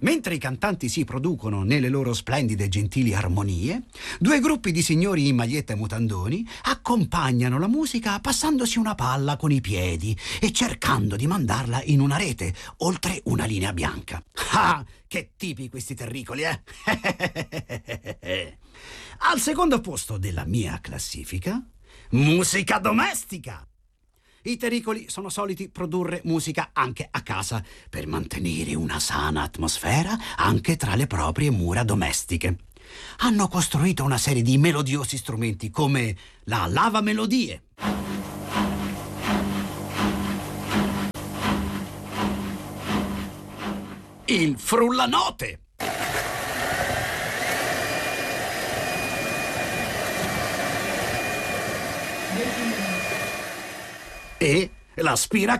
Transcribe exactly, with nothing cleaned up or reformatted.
Mentre i cantanti si producono nelle loro splendide e gentili armonie, due gruppi di signori in maglietta e mutandoni accompagnano la musica passandosi una palla con i piedi e cercando di mandarla in una rete, oltre una linea bianca. Ah, che tipi questi terricoli, eh? Al secondo posto della mia classifica, musica domestica. I terricoli sono soliti produrre musica anche a casa per mantenere una sana atmosfera anche tra le proprie mura domestiche. Hanno costruito una serie di melodiosi strumenti come la lavamelodie, il frullanote e l'aspiracapelli.